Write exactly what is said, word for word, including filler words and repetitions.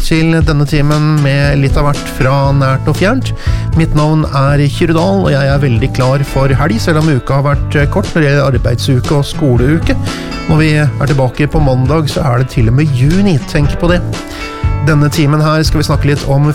til denne timen med litt av hvert fra nært og fjernt. Mitt navn er Kyrre Dahl, og jeg er veldig klar for helg, selv om uka har vært kort når det gjelder arbeidsuke og skoleuke. Når vi er tilbake på mandag, så er det til og med juni, tenk på det. Denne timen her skal vi snakke litt om